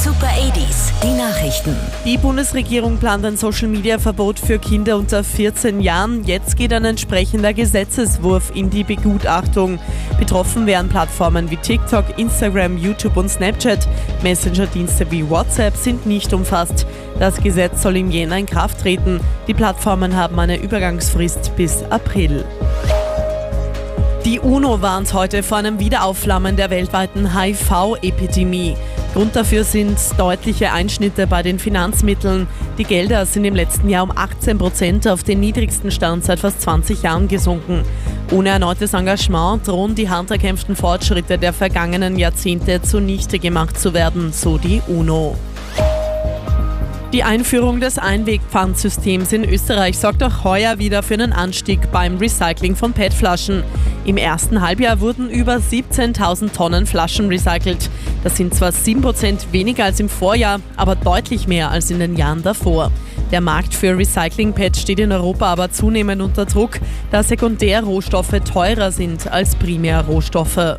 Super 80s, die Nachrichten. Die Bundesregierung plant ein Social-Media-Verbot für Kinder unter 14 Jahren. Jetzt geht ein entsprechender Gesetzeswurf in die Begutachtung. Betroffen wären Plattformen wie TikTok, Instagram, YouTube und Snapchat. Messenger-Dienste wie WhatsApp sind nicht umfasst. Das Gesetz soll im Jänner in Kraft treten. Die Plattformen haben eine Übergangsfrist bis April. Die UNO warnt heute vor einem Wiederaufflammen der weltweiten HIV-Epidemie. Grund dafür sind deutliche Einschnitte bei den Finanzmitteln. Die Gelder sind im letzten Jahr um 18% auf den niedrigsten Stand seit fast 20 Jahren gesunken. Ohne erneutes Engagement drohen die hart erkämpften Fortschritte der vergangenen Jahrzehnte zunichte gemacht zu werden, so die UNO. Die Einführung des Einwegpfandsystems in Österreich sorgt auch heuer wieder für einen Anstieg beim Recycling von PET-Flaschen. Im ersten Halbjahr wurden über 17.000 Tonnen Flaschen recycelt. Das sind zwar 7% weniger als im Vorjahr, aber deutlich mehr als in den Jahren davor. Der Markt für Recycling-PET steht in Europa aber zunehmend unter Druck, da Sekundärrohstoffe teurer sind als Primärrohstoffe.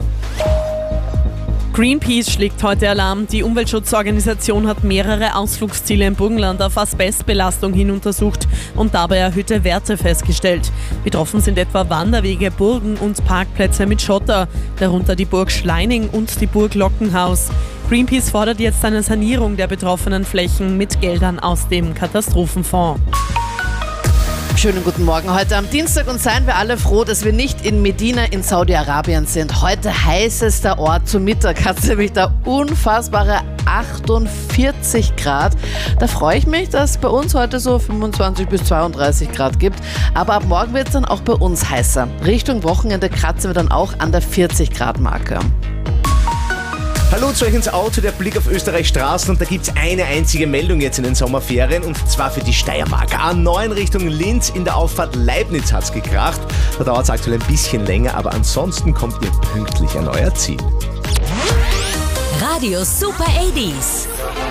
Greenpeace schlägt heute Alarm. Die Umweltschutzorganisation hat mehrere Ausflugsziele im Burgenland auf Asbestbelastung hin untersucht und dabei erhöhte Werte festgestellt. Betroffen sind etwa Wanderwege, Burgen und Parkplätze mit Schotter, darunter die Burg Schleining und die Burg Lockenhaus. Greenpeace fordert jetzt eine Sanierung der betroffenen Flächen mit Geldern aus dem Katastrophenfonds. Schönen guten Morgen heute am Dienstag und seien wir alle froh, dass wir nicht in Medina in Saudi-Arabien sind. Heute heißester Ort zum Mittag hat es nämlich da unfassbare 48 Grad. Da freue ich mich, dass es bei uns heute so 25 bis 32 Grad gibt. Aber ab morgen wird es dann auch bei uns heißer. Richtung Wochenende kratzen wir dann auch an der 40 Grad Marke. Hallo zu euch ins Auto, der Blick auf Österreichs Straßen und da gibt es eine einzige Meldung jetzt in den Sommerferien und zwar für die Steiermark. A9 Richtung Linz in der Auffahrt Leibniz hat es gekracht. Da dauert es aktuell ein bisschen länger, aber ansonsten kommt ihr pünktlich an euer Ziel. Radio Super 80s.